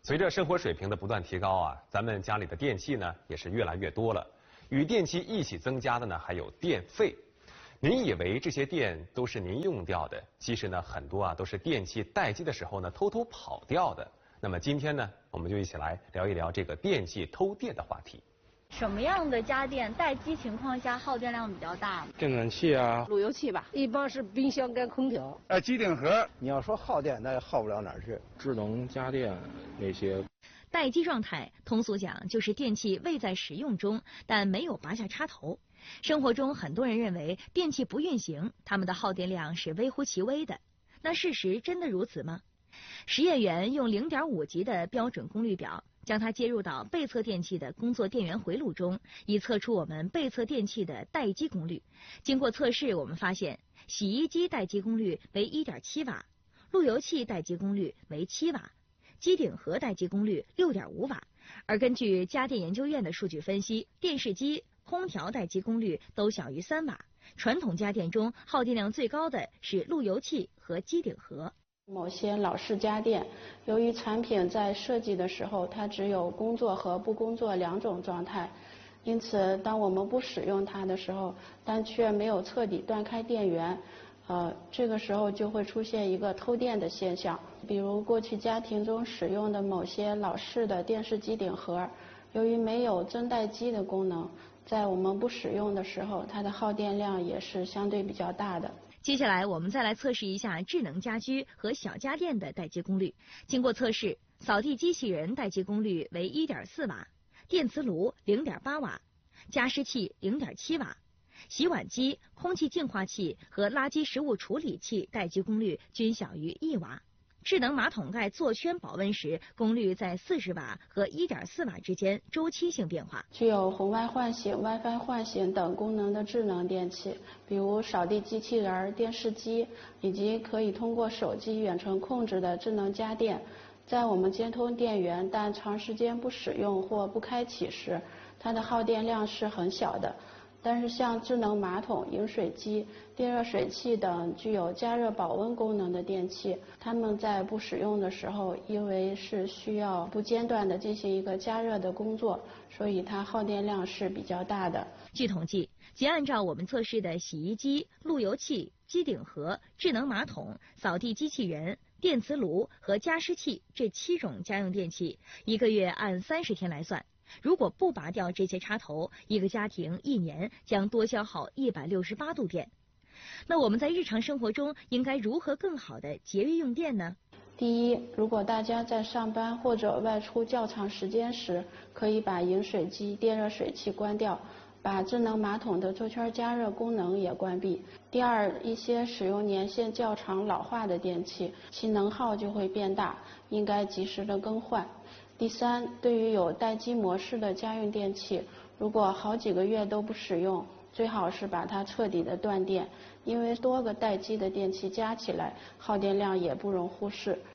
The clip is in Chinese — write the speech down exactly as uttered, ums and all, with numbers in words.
随着生活水平的不断提高啊，咱们家里的电器呢也是越来越多了。与电器一起增加的呢还有电费。您以为这些电都是您用掉的，其实呢很多啊都是电器待机的时候呢偷偷跑掉的。那么今天呢，我们就一起来聊一聊这个电器偷电的话题。 什么样的家电待机情况下耗电量比较大？ 电暖器啊， 路由器吧， 一般是冰箱跟空调。 哎，机顶盒， 你要说耗电，那也耗不了哪儿去。 智能家电那些。 待机状态，通俗讲就是电器未在使用中，但没有拔下插头。生活中很多人认为电器不运行，它们的耗电量是微乎其微的。那事实真的如此吗？实验员用 零点五 级的标准功率表，将它接入到被测电器的工作电源回路中，以测出我们被测电器的待机功率。经过测试，我们发现洗衣机待机功率为 一点七瓦，路由器待机功率为七瓦，机顶盒待机功率 六点五瓦。而根据家电研究院的数据分析，电视机、空调待机功率都小于三瓦。传统家电中耗电量最高的是路由器和机顶盒。 某些老式家电，由于产品在设计的时候，它只有工作和不工作两种状态，因此当我们不使用它的时候，但却没有彻底断开电源，呃，这个时候就会出现一个偷电的现象。比如过去家庭中使用的某些老式的电视机顶盒，由于没有增待机的功能，在我们不使用的时候，它的耗电量也是相对比较大的。 接下来我们再来测试一下智能家居和小家电的待机功率。经过测试，扫地机器人待机功率为 一点四瓦，电磁炉 零点八瓦，加湿器 零点七瓦，洗碗机、空气净化器和垃圾食物处理器待机功率均小于一瓦。智能马桶盖座圈保温时，功率在四十瓦和 一点四瓦之间周期性变化。 具有红外唤醒、WiFi 唤醒等功能的智能电器，比如扫地机器人、电视机，以及可以通过手机远程控制的智能家电，在我们接通电源但长时间不使用或不开启时，它的耗电量是很小的。但是像智能马桶、饮水机、电热水器等具有加热保温功能的电器，它们在不使用的时候，因为是需要不间断的进行一个加热的工作，所以它耗电量是比较大的。 据统计，仅按照我们测试的洗衣机、路由器、机顶盒、智能马桶、扫地机器人、电磁炉和加湿器这七种家用电器，一个月按三十天来算，如果不拔掉这些插头，一个家庭一年将多消耗一百六十八度电。那我们在日常生活中应该如何更好的节约用电呢？ 第一，如果大家在上班或者外出较长时间时，可以把饮水机、电热水器关掉，把智能马桶的座圈加热功能也关闭。第二，一些使用年限较长、老化的电器，其能耗就会变大，应该及时的更换。第三，对于有待机模式的家用电器，如果好几个月都不使用，最好是把它彻底的断电，因为多个待机的电器加起来耗电量也不容忽视。